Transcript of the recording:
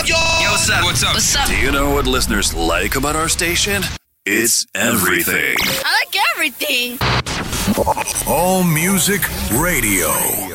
Yo, what's up? What's up? What's up? Do you know what listeners like about our station? It's everything. I like everything. All Music Radio.